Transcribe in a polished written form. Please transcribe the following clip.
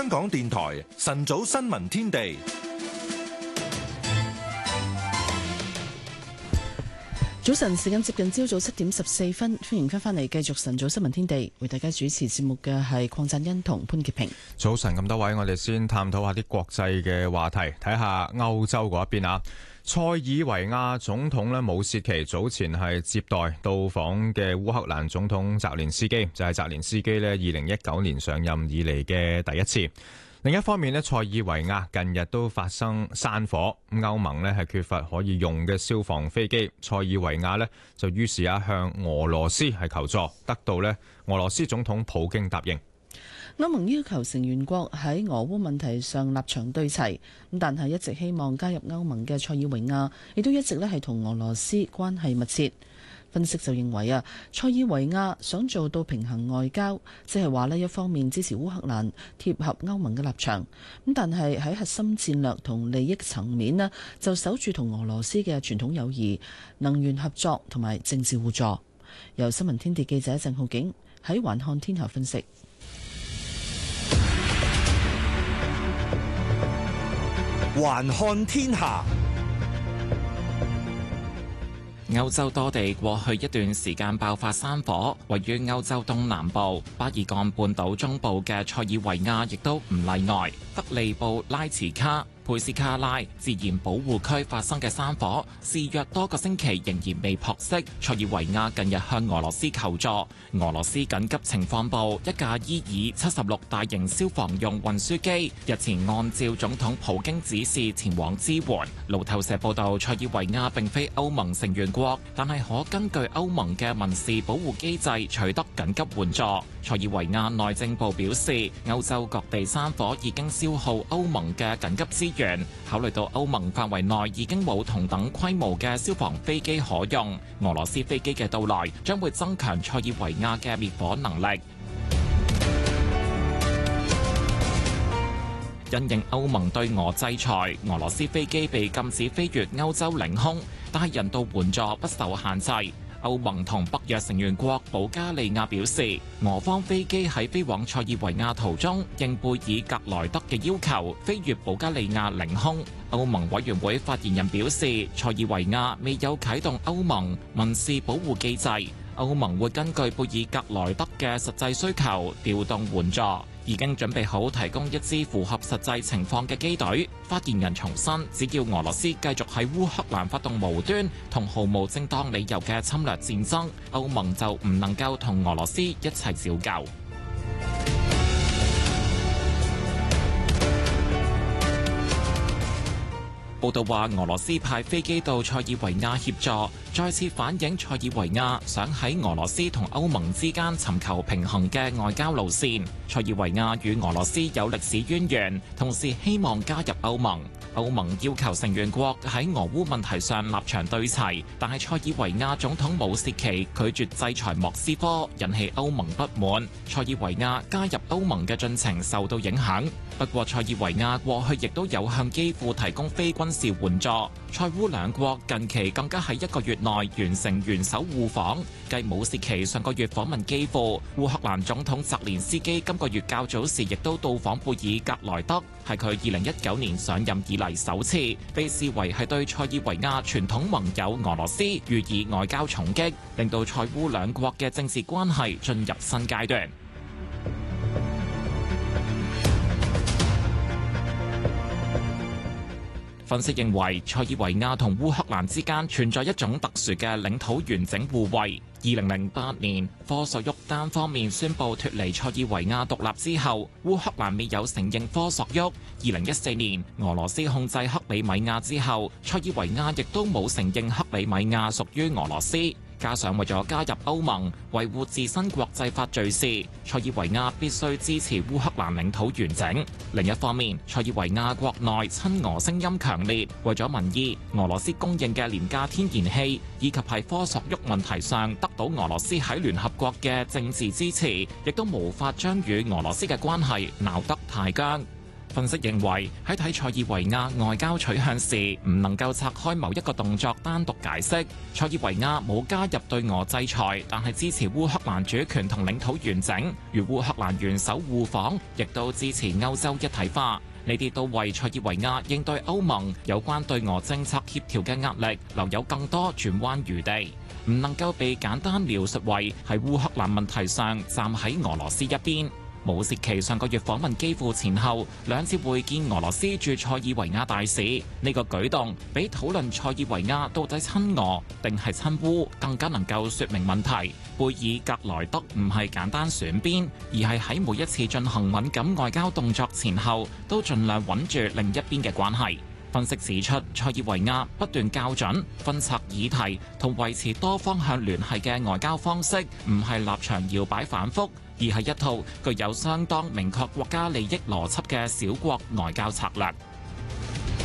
香港電台晨早新聞天地。 早晨，時間接近朝早7:14，歡迎翻嚟繼續晨早新聞天地，為大家主持節目嘅係鄺振欣同潘潔平。 早晨咁多位，我哋先探討下啲國際嘅話題，睇下歐洲嗰一邊啊。塞爾維亞總統呢武切奇早前係接待到訪嘅烏克蘭總統澤連斯基，就係澤連斯基呢2019年上任以嚟嘅第一次。另一方面呢，塞爾維亞近日都發生山火，歐盟呢係缺乏可以用嘅消防飛機，塞爾維亞呢就於是向俄羅斯係求助，得到呢俄羅斯總統普京答應。 歐盟要求成員國喺俄烏問題上立場對齊，但係一直希望加入歐盟嘅塞爾維亞，亦都一直呢係同俄羅斯關係密切。分析就認為塞爾維亞想做到平衡外交，即係話呢一方面支持烏克蘭貼合歐盟嘅立場，但係喺核心戰略同利益層面呢就守住同俄羅斯嘅傳統友誼、能源合作同埋政治互助。由新聞天地記者鄭浩景喺環看天下分析。 環看天下。 歐洲多地過去一段時間爆發山火，位於歐洲東南部巴爾幹半島中部嘅塞爾維亞亦都唔例外。德利布拉茨卡、佩斯卡拉自然保護區發生嘅山火肆虐多個星期，仍然未撲熄。塞爾維亞近日向俄羅斯求助，俄羅斯緊急情況部一架伊爾76大型消防用運輸機日前按照總統普京指示前往支援。路透社報道，塞爾維亞並非歐盟成員國，但係可根據歐盟嘅民事保護機制取得緊急援助。塞爾維亞內政部表示，歐洲各地山火已經消耗歐盟嘅緊急資源，考慮到歐盟範圍內已經冇同等規模嘅消防飛機可用，俄羅斯飛機嘅到來將會增強塞爾維亞嘅滅火能力。因應歐盟對俄制裁，俄羅斯飛機被禁止飛越歐洲領空，但係人道援助不受限制。歐盟同北約成員國保加利亞表示，俄方飛機喺飛往塞爾維亞途中，應貝爾格萊德嘅要求，飛越保加利亞領空。歐盟委員會發言人表示，塞爾維亞未有啟動歐盟民事保護機制，歐盟會根據貝爾格萊德嘅實際需求調動援助，已經準備好提供一支符合實際情況嘅機隊。發言人重申，只要俄羅斯繼續喺烏克蘭發動無端同毫無正當理由嘅侵略戰爭，歐盟就唔能夠同俄羅斯一齊照救。報道話，俄羅斯派飛機到塞爾維亞協助，再次反映塞爾維亞想喺俄羅斯同歐盟之間尋求平衡嘅外交路線。塞爾維亞與俄羅斯有歷史淵源，同時希望加入歐盟。歐盟要求成員國喺俄烏問題上立場對齊，但係塞爾維亞總統武契奇拒絕制裁莫斯科，引起歐盟不滿。塞爾維亞加入歐盟嘅進程受到影響。不過塞爾維亞過去亦都有向基輔提供非軍事援助。塞烏兩國近期更加喺一個月內完成元首互訪。繼武契奇上個月訪問基輔，烏克蘭總統澤連斯基今個月較早時亦都到訪貝爾格萊德，係佢2019年上任以嚟首次，被視為係對塞爾維亞傳統盟友俄羅斯予以外交重擊，令到塞烏兩國嘅政治關係進入新階段。分析認為，塞爾維亞同烏克蘭之間存在一種特殊嘅領土完整互惠。2008年，科索沃單方面宣布脫離塞爾維亞獨立之後，烏克蘭未有承認科索沃。2014年，俄羅斯控制克里米亞之後，塞爾維亞亦都冇承認克里米亞屬於俄羅斯。加上為咗加入歐盟，維護自身國際法敘事，塞爾維亞必須支持烏克蘭領土完整。另一方面，塞爾維亞國內親俄聲音強烈，為咗民意，俄羅斯供應嘅廉價天然氣，以及喺科索沃問題上得到俄羅斯喺聯合國嘅政治支持，亦都無法將與俄羅斯嘅關係鬧得太僵。 分析認為，喺睇塞爾維亞外交取向時，唔能夠拆開某一個動作單獨解釋。塞爾維亞冇加入對俄制裁，但係支持烏克蘭主權同領土完整，與烏克蘭元首互訪，亦都支持歐洲一體化。呢啲都為塞爾維亞應對歐盟有關對俄政策協調嘅壓力留有更多轉彎餘地，唔能夠被簡單描述為喺烏克蘭問題上站喺俄羅斯一邊。武契奇上個月訪問基輔前後兩次會見俄羅斯駐塞爾維亞大使，呢個舉動比討論塞爾維亞到底親俄定係親烏更加能夠說明問題。貝爾格萊德唔係簡單選邊，而係喺每一次進行敏感外交動作前後都盡量穩住另一邊嘅關係。分析指出，塞爾維亞不斷校準、分拆議題同維持多方向聯繫嘅外交方式，唔係立場搖擺反覆，而係一套具有相當明確國家利益邏輯嘅小國外交策略。